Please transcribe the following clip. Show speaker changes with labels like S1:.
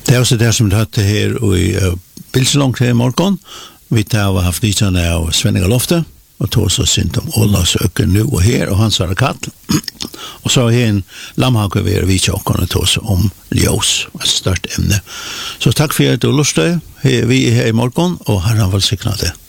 S1: Det är också det som det här i Bilselångt här i morgon. Vi har haft nyttarna av Svenninga Lofte och tog så synt om Ålandsöken nu och här och hans var katt. Och så har en lamhake vi tjockar och tog så om ljus, ett stort ämne. Så tack för att du lustade. Vi är här i morgon och Herren välsignade.